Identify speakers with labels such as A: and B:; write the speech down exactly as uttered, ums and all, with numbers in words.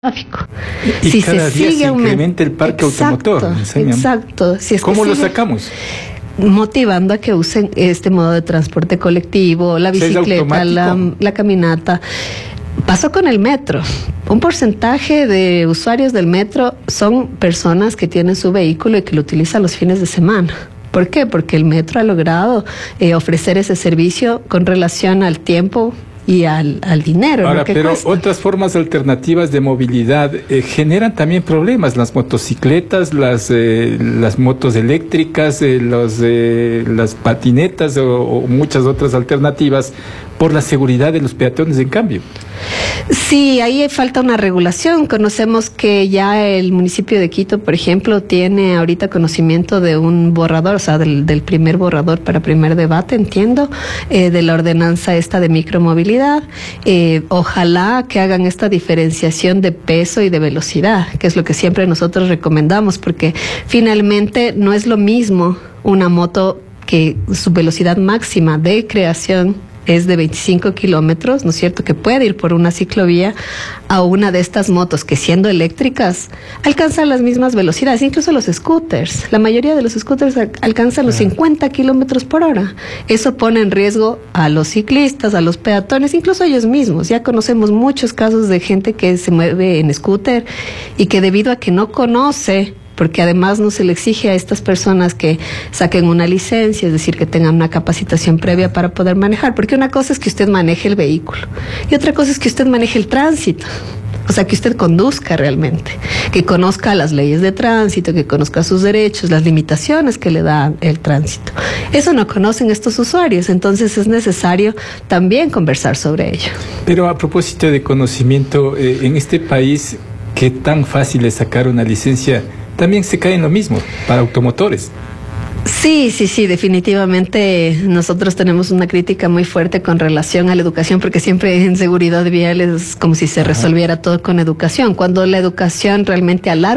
A: tráfico.
B: Y
A: si
B: cada
A: se
B: día
A: sigue
B: se incrementa el parque
A: exacto,
B: automotor.
A: Exacto. Si es
B: ¿Cómo
A: que
B: lo
A: sigue
B: sacamos?
A: Motivando a que usen este modo de transporte colectivo, la bicicleta, la, la caminata. Pasó con el metro. Un porcentaje de usuarios del metro son personas que tienen su vehículo y que lo utilizan los fines de semana. ¿Por qué? Porque el metro ha logrado eh, ofrecer ese servicio con relación al tiempo y al, al dinero.
B: Ahora,
A: ¿no? que
B: pero
A: cuesta.
B: otras formas alternativas de movilidad eh, generan también problemas. Las motocicletas, las eh, las motos eléctricas, eh, los, eh, las patinetas o, o muchas otras alternativas por la seguridad de los peatones, en cambio.
A: Sí, ahí falta una regulación. Conocemos que ya el municipio de Quito, por ejemplo, tiene ahorita conocimiento de un borrador, o sea, del, del primer borrador para primer debate, entiendo, eh, de la ordenanza esta de micromovilidad. Eh, ojalá que hagan esta diferenciación de peso y de velocidad, que es lo que siempre nosotros recomendamos, porque finalmente no es lo mismo una moto que su velocidad máxima de creación es de veinticinco kilómetros, ¿no es cierto?, que puede ir por una ciclovía, a una de estas motos que, siendo eléctricas, alcanzan las mismas velocidades, incluso los scooters. La mayoría de los scooters al- alcanzan los cincuenta kilómetros por hora. Eso pone en riesgo a los ciclistas, a los peatones, incluso a ellos mismos. Ya conocemos muchos casos de gente que se mueve en scooter y que, debido a que no conoce, porque además no se le exige a estas personas que saquen una licencia, es decir, que tengan una capacitación previa para poder manejar, porque una cosa es que usted maneje el vehículo y otra cosa es que usted maneje el tránsito, o sea, que usted conduzca realmente, que conozca las leyes de tránsito, que conozca sus derechos, las limitaciones que le da el tránsito. Eso no conocen estos usuarios, entonces es necesario también conversar sobre ello.
B: Pero a propósito de conocimiento, eh, en este país, ¿qué tan fácil es sacar una licencia? También se cae en lo mismo para automotores.
A: Sí, sí, sí, definitivamente nosotros tenemos una crítica muy fuerte con relación a la educación, porque siempre en seguridad vial es como si se resolviera todo con educación, cuando la educación realmente a largo